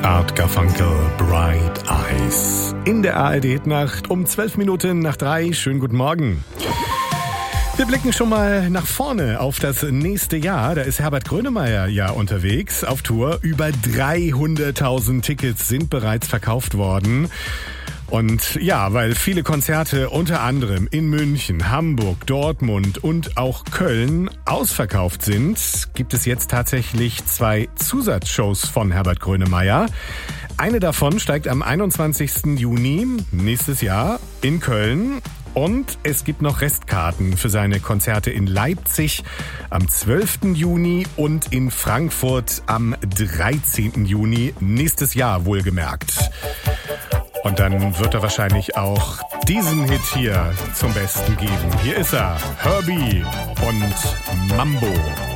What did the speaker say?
Art Garfunkel, Bright Eyes. In der ARD-Nacht um 12 Minuten nach 3. Schönen guten Morgen. Wir blicken schon mal nach vorne auf das nächste Jahr. Da ist Herbert Grönemeyer ja unterwegs auf Tour. Über 300.000 Tickets sind bereits verkauft worden. Und ja, weil viele Konzerte unter anderem in München, Hamburg, Dortmund und auch Köln ausverkauft sind, gibt es jetzt tatsächlich 2 Zusatzshows von Herbert Grönemeyer. Eine davon steigt am 21. Juni nächstes Jahr in Köln. Und es gibt noch Restkarten für seine Konzerte in Leipzig am 12. Juni und in Frankfurt am 13. Juni nächstes Jahr wohlgemerkt. Und dann wird er wahrscheinlich auch diesen Hit hier zum Besten geben. Hier ist er, Herbie und Mambo.